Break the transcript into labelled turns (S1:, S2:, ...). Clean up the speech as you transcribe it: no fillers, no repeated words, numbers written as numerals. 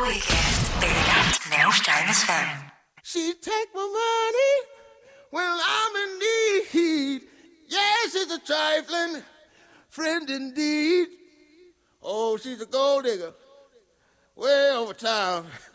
S1: weekend. Beirnacht 95.5.
S2: She take my money when I'm in need. Yes, she's a trifling friend indeed. Oh, she's a gold digger way over town.